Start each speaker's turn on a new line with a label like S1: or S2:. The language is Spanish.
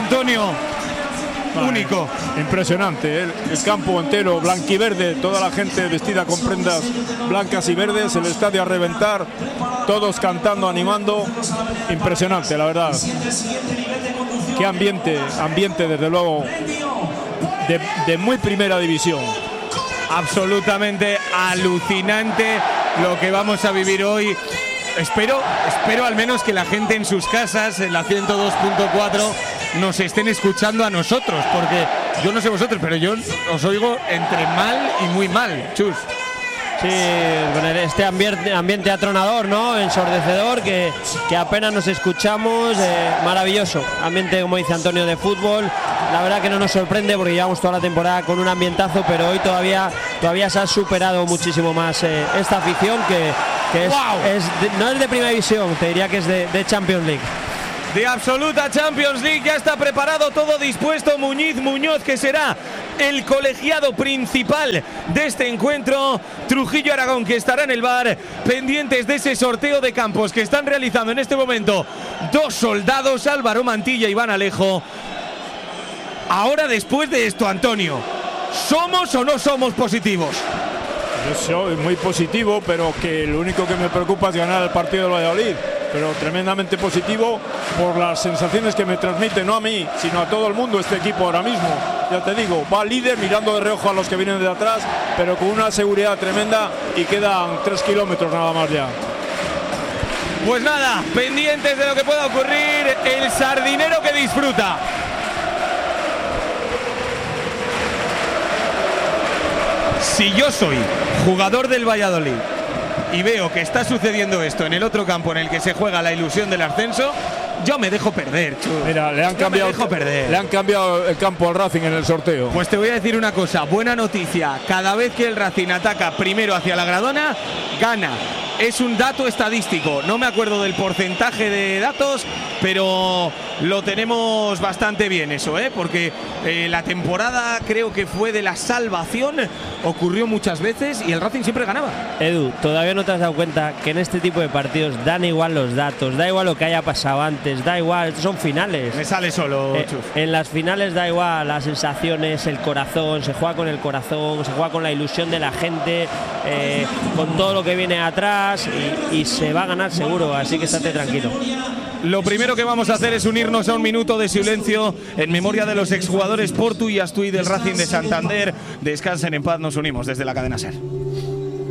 S1: Antonio, único.
S2: Impresionante, el campo entero blanquiverde, toda la gente vestida con prendas blancas y verdes, el estadio a reventar, todos cantando, animando. Impresionante, la verdad. Qué ambiente desde luego, de muy primera división.
S1: Absolutamente alucinante lo que vamos a vivir hoy. Espero al menos que la gente en sus casas, en la 102.4, nos estén escuchando a nosotros, porque yo no sé vosotros, pero yo os oigo entre mal y muy mal, Chus.
S3: Sí, este ambiente atronador, ¿no? Ensordecedor, que apenas nos escuchamos, maravilloso. Ambiente, como dice Antonio, de fútbol. La verdad que no nos sorprende porque llevamos toda la temporada con un ambientazo, pero hoy todavía se ha superado muchísimo más esta afición que no es de primera división, te diría que es de Champions League.
S1: De absoluta Champions League, ya está preparado, todo dispuesto. Muñoz, que será el colegiado principal de este encuentro. Trujillo Aragón, que estará en el bar, pendientes de ese sorteo de campos que están realizando en este momento dos soldados, Álvaro Mantilla y Iván Alejo. Ahora, después de esto, Antonio, ¿somos o no somos positivos?
S2: Yo soy muy positivo, pero que lo único que me preocupa es ganar el partido del Valladolid. Pero tremendamente positivo por las sensaciones que me transmite, no a mí, sino a todo el mundo este equipo ahora mismo. Ya te digo, va líder mirando de reojo a los que vienen de atrás, pero con una seguridad tremenda y quedan 3 kilómetros nada más ya.
S1: Pues nada, pendientes de lo que pueda ocurrir, el sardinero que disfruta. Si yo soy jugador del Valladolid y veo que está sucediendo esto en el otro campo en el que se juega la ilusión del ascenso, yo me dejo perder, Chus.
S2: Mira, le han cambiado el campo al Racing en el sorteo.
S1: Pues te voy a decir una cosa, buena noticia. Cada vez que el Racing ataca primero hacia la Gradona, gana. Es un dato estadístico, no me acuerdo del porcentaje de datos, pero lo tenemos bastante bien eso, porque la temporada creo que fue de la salvación, ocurrió muchas veces y el Racing siempre ganaba.
S3: Edu, todavía no te has dado cuenta que en este tipo de partidos dan igual los datos, da igual lo que haya pasado antes, da igual, son finales.
S1: Me sale solo, Chus.
S3: En las finales da igual las sensaciones, el corazón, se juega con el corazón, se juega con la ilusión de la gente, con todo lo que viene atrás y se va a ganar seguro, así que estate tranquilo.
S1: Lo primero que vamos a hacer es unirnos a un minuto de silencio en memoria de los exjugadores Portu y Astuy del Racing de Santander. Descansen en paz, nos unimos desde la cadena SER.